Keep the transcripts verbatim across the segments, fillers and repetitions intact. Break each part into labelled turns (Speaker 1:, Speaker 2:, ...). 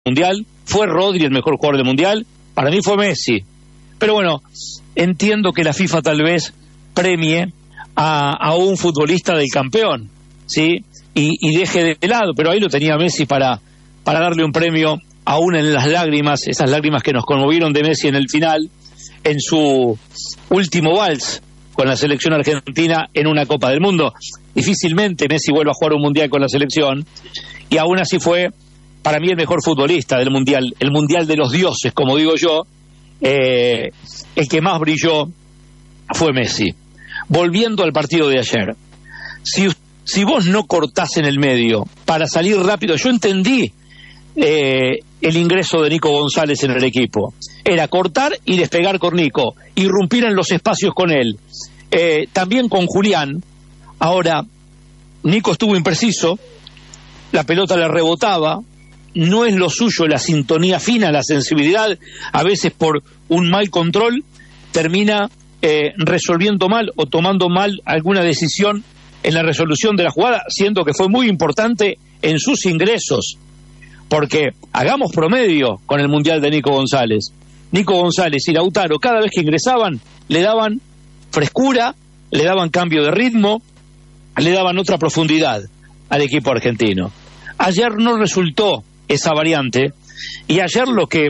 Speaker 1: Mundial, fue Rodri el mejor jugador del Mundial, para mí fue Messi. Pero bueno, entiendo que la FIFA tal vez premie a, a un futbolista del campeón, ¿sí? Y, y deje de lado, pero ahí lo tenía Messi para, para darle un premio aún en las lágrimas, esas lágrimas que nos conmovieron de Messi en el final, en su último vals con la selección argentina en una Copa del Mundo. Difícilmente Messi vuelva a jugar un Mundial con la selección, y aún así fue para mí el mejor futbolista del Mundial, el Mundial de los dioses, como digo yo. Eh, el que más brilló fue Messi. Volviendo al partido de ayer, si, si vos no cortás en el medio para salir rápido, yo entendí eh, el ingreso de Nico González en el equipo, era cortar y despegar con Nico, irrumpir en los espacios con él, eh, también con Julián. Ahora, Nico estuvo impreciso, la pelota le rebotaba, no es lo suyo la sintonía fina, la sensibilidad, a veces por un mal control termina eh, resolviendo mal o tomando mal alguna decisión en la resolución de la jugada, siendo que fue muy importante en sus ingresos, porque hagamos promedio con el Mundial de Nico González. Nico González y Lautaro, cada vez que ingresaban, le daban frescura, le daban cambio de ritmo, le daban otra profundidad al equipo argentino. Ayer no resultó esa variante, y ayer lo que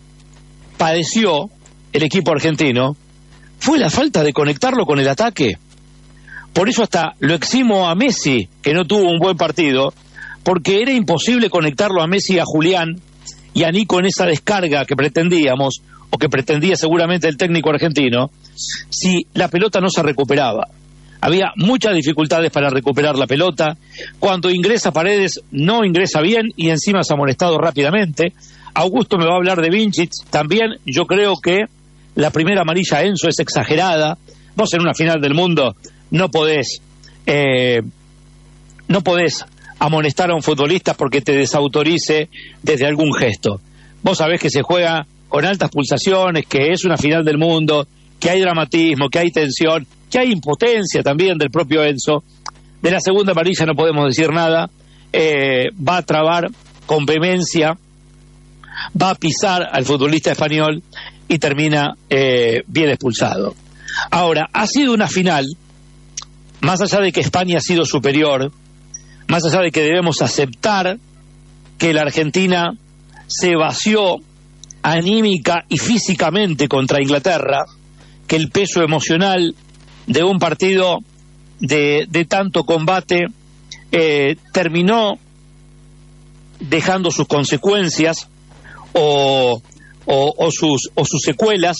Speaker 1: padeció el equipo argentino fue la falta de conectarlo con el ataque. Por eso hasta lo eximo a Messi, que no tuvo un buen partido, porque era imposible conectarlo a Messi y a Julián y a Nico en esa descarga que pretendíamos, o que pretendía seguramente el técnico argentino, si la pelota no se recuperaba. Había muchas dificultades para recuperar la pelota. Cuando ingresa Paredes, no ingresa bien y encima se ha amonestado rápidamente. Augusto me va a hablar de Vincic. También yo creo que la primera amarilla a Enzo es exagerada. Vos en una final del mundo no podés, eh, no podés amonestar a un futbolista porque te desautorice desde algún gesto. Vos sabés que se juega con altas pulsaciones, que es una final del mundo, que hay dramatismo, que hay tensión, que hay impotencia también del propio Enzo. De la segunda amarilla no podemos decir nada. Eh, va a trabar con vehemencia, va a pisar al futbolista español y termina eh, bien expulsado. Ahora, ha sido una final, más allá de que España ha sido superior, más allá de que debemos aceptar que la Argentina se vació anímica y físicamente contra Inglaterra, que el peso emocional de un partido de, de tanto combate eh, terminó dejando sus consecuencias o, o, o, sus, o sus secuelas,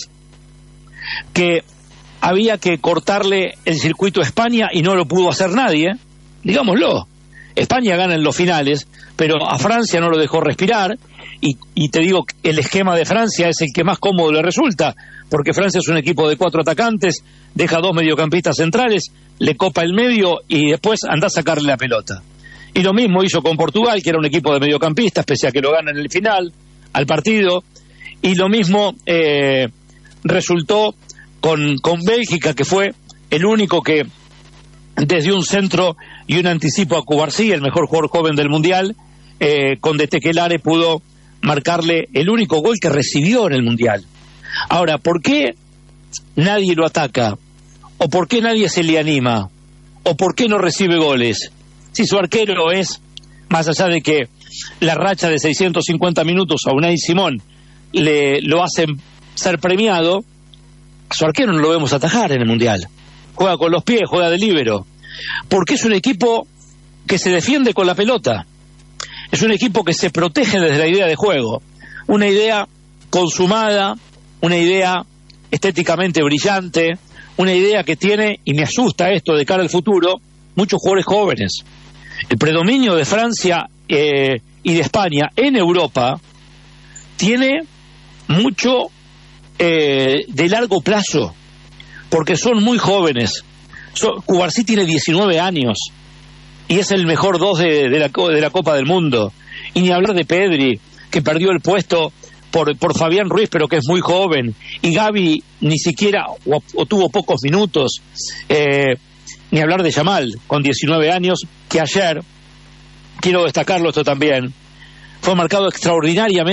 Speaker 1: que había que cortarle el circuito a España y no lo pudo hacer nadie, digámoslo. España gana en los finales, pero a Francia no lo dejó respirar, y, y te digo, el esquema de Francia es el que más cómodo le resulta, porque Francia es un equipo de cuatro atacantes, deja dos mediocampistas centrales, le copa el medio y después anda a sacarle la pelota. Y lo mismo hizo con Portugal, que era un equipo de mediocampistas, pese a que lo gana en el final, al partido, y lo mismo eh, resultó con, con Bélgica, que fue el único que desde un centro y un anticipo a Cubarsí, el mejor jugador joven del Mundial, eh, con De Tekelare pudo marcarle el único gol que recibió en el Mundial. Ahora, ¿por qué nadie lo ataca? ¿O por qué nadie se le anima? ¿O por qué no recibe goles? Si su arquero es, más allá de que la racha de seiscientos cincuenta minutos a Unai Simón le, lo hacen ser premiado, a su arquero no lo vemos atajar en el Mundial. Juega con los pies, juega de líbero, porque es un equipo que se defiende con la pelota, es un equipo que se protege desde la idea de juego, una idea consumada, una idea estéticamente brillante, una idea que tiene, y me asusta esto de cara al futuro, muchos jugadores jóvenes. El predominio de Francia eh, y de España en Europa tiene mucho eh, de largo plazo, porque son muy jóvenes. So, Cubarsí tiene diecinueve años y es el mejor dos de, de, la, de la Copa del Mundo. Y ni hablar de Pedri, que perdió el puesto por, por Fabián Ruiz, pero que es muy joven. Y Gavi ni siquiera, o, o tuvo pocos minutos. Eh, ni hablar de Yamal, con diecinueve años, que ayer, quiero destacarlo esto también, fue marcado extraordinariamente